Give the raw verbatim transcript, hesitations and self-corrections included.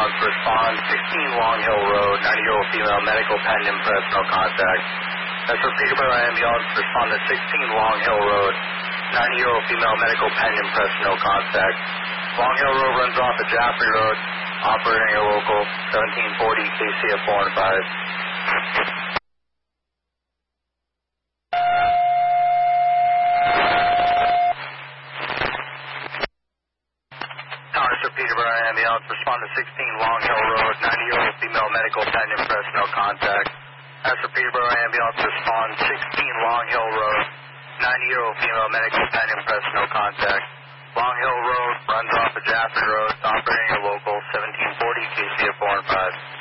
ambulance, respond sixteen Long Hill Road, ninety-year-old female, medical pen impressed, no contact. That's for Peterborough ambulance, respond to sixteen Long Hill Road, ninety-year-old female, medical pen impressed, no contact. Long Hill Road runs off of Jaffrey Road, operating a local seventeen forty K C F four and five. Towers for Peterborough ambulance, respond to sixteen Long Hill Road, ninety-year-old female, medical pen impressed, no contact. As for Peterborough ambulance, respond sixteen Long Hill Road, ninety-year-old female, medical pen impressed, no contact. Long Hill Road runs off of Jaffrey Road, operating a local seventeen forty K C F four and five.